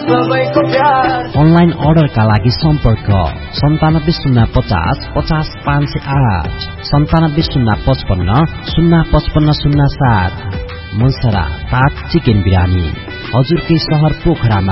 सबैको प्यार। अनलाइन अर्डरका लागि सम्पर्क 970550 50508 970550 05507। मुसरा ताज चिकन बिरानी हजुरकै शहर पोखरामा।